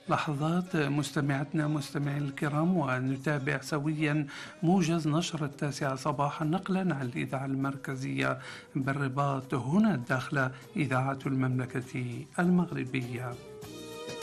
لحظات مستمعتنا مستمعي الكرام، ونتابع سويا موجز نشر 9 صباحا نقلا عن الإذاعة المركزية بالرباط، هنا داخل إذاعة المملكة المغربية.